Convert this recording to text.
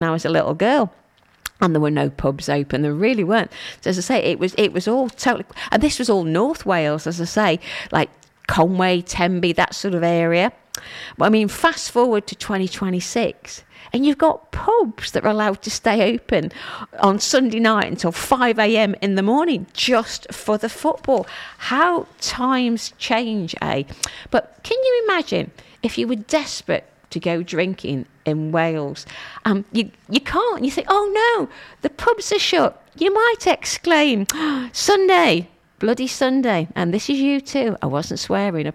when I was a little girl. And there were no pubs open. There really weren't. So as I say, it was all totally... And this was all North Wales, as I say, like Conway, Tenby, that sort of area. But I mean, fast forward to 2026, and you've got pubs that are allowed to stay open on Sunday night until 5 a.m. in the morning just for the football. How times change, eh? But can you imagine if you were desperate to go drinking in Wales? You can't. You think, oh no, the pubs are shut. You might exclaim, Sunday, bloody Sunday. And this is you too. I wasn't swearing.